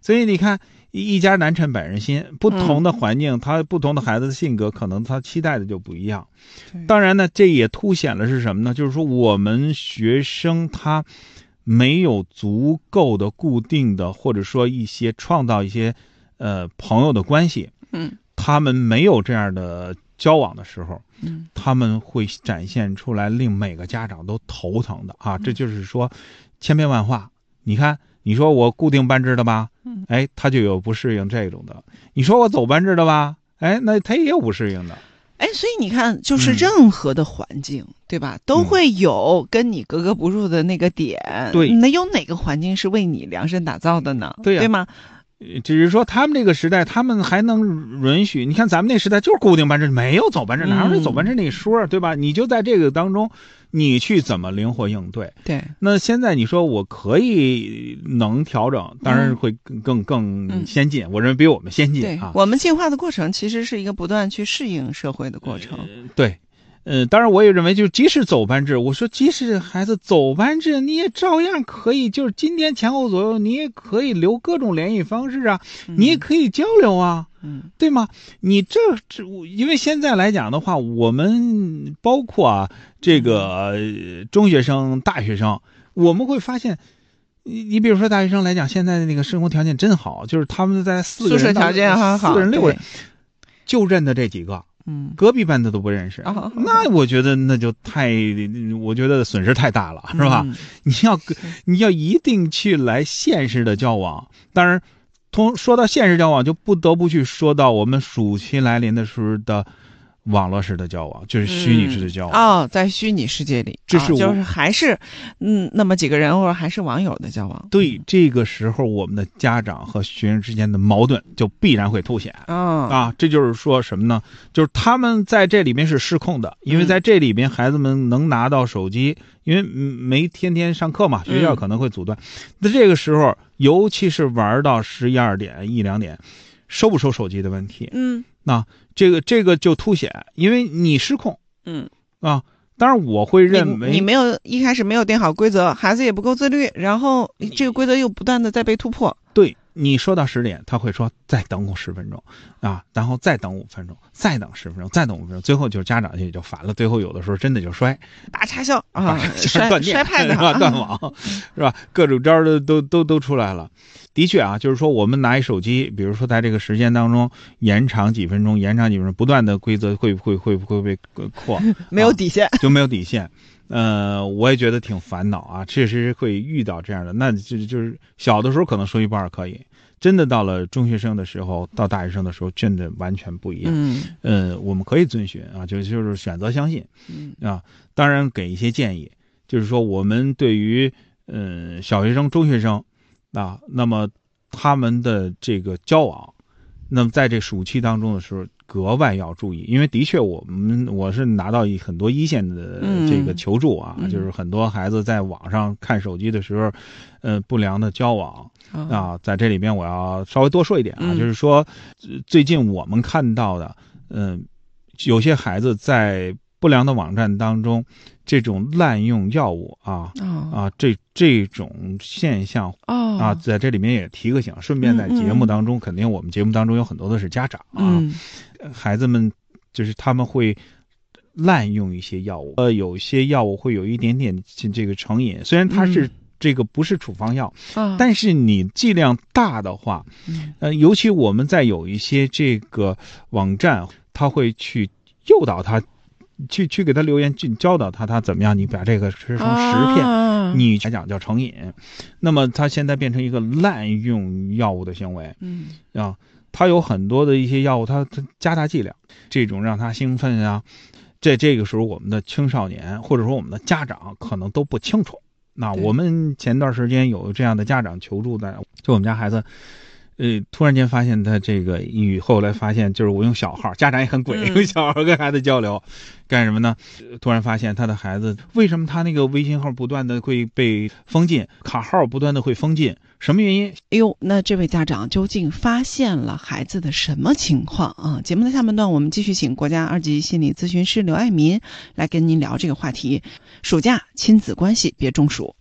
所以你看，一家难称百人心，不同的环境，他不同的孩子的性格，可能他期待的就不一样。当然呢，这也凸显了是什么呢？就是说我们学生他没有足够的固定的，或者说创造一些朋友的关系。他们没有这样的交往的时候，他们会展现出来令每个家长都头疼的啊！这就是说千变万化。你看，你说我固定班制的吧，他就有不适应这种的；你说我走班制的吧，那他也有不适应的。 所以你看，就是任何的环境，对吧，都会有跟你格格不入的那个点。 对， 那有哪个环境是为你量身打造的呢？ 对吗？ 只是说他们这个时代，他们还能允许。你看咱们那时代就是固定班制，没有走班制，哪有那走班制那说，对吧？你就在这个当中，你去怎么灵活应对？ 对。 那现在你说我可以能调整，当然会更先进。我认为比我们先进。 对，我们进化的过程其实是一个不断去适应社会的过程。 对。当然我也认为，就是即使走班制，我说即使孩子走班制，你也照样可以，就是今天前后左右，你也可以留各种联系方式啊，你也可以交流啊，对吗？你这因为现在来讲的话，我们包括这个中学生、大学生，我们会发现，你比如说大学生来讲，现在的那个生活条件真好，就是他们在4个人、 宿舍条件很好，4 个人、6个人就认得这几个。隔壁班的都不认识，那我觉得那就我觉得损失太大了，是吧？你要一定去来现实的交往。当然，说到现实交往，就不得不去说到我们暑期来临的时候的网络式的交往，就是虚拟式的交往。 在虚拟世界里， 这是就是还是那么几个人，或者还是网友的交往。 对，这个时候我们的家长和学生之间的矛盾就必然会凸显。这就是说什么呢？就是他们在这里面是失控的，因为在这里边孩子们能拿到手机，因为没天天上课嘛，学校可能会阻断。那这个时候，尤其是玩到11、12点、1、2点，收不收手机的问题。那这个就凸显，因为你失控。当然我会认为你一开始没有定好规则，孩子也不够自律，然后这个规则又不断的在被突破。 对，你说到10点，他会说再等我10分钟然后再等5分钟，再等10分钟，再等5分钟，最后就是家长也就烦了，最后有的时候真的就摔， 打插销摔拍的断网是吧？各种招都出来了。的确就是说我们拿一手机，比如说在这个时间当中延长几分钟，不断的规则会被扩， 没有底线， 就没有底线。我也觉得挺烦恼确实会遇到这样的。那就是小的时候可能说一不二可以，真的到了中学生的时候，到大学生的时候，真的完全不一样。我们可以遵循就是选择相信当然给一些建议，就是说我们对于小学生、中学生那么他们的这个交往，那么在这暑期当中的时候格外要注意，因为的确我是拿到很多一线的这个求助就是很多孩子在网上看手机的时候不良的交往在这里边我要稍微多说一点就是说最近我们看到的有些孩子在不良的网站当中这种滥用药物这种现象在这里面也提个醒，顺便在节目当中肯定我们节目当中有很多的是家长孩子们就是他们会滥用一些药物有些药物会有一点点这个成瘾，虽然它是这个不是处方药但是你剂量大的话尤其我们在有一些这个网站他会去诱导他去给他留言，去教导他怎么样，你把这个吃成10片你来讲叫成瘾，那么他现在变成一个滥用药物的行为他有很多的一些药物他加大剂量，这种让他兴奋在这个时候我们的青少年或者说我们的家长可能都不清楚。那我们前段时间有这样的家长求助就我们家孩子突然间发现他这个抑郁，后来发现就是我用小号，家长也很鬼，用小号跟孩子交流干什么呢？突然发现他的孩子为什么他那个微信号不断的会被封禁，卡号不断的会封禁，什么原因？ 那这位家长究竟发现了孩子的什么情况节目的下半段我们继续请国家2级心理咨询师刘爱民来跟您聊这个话题。暑假亲子关系别中暑。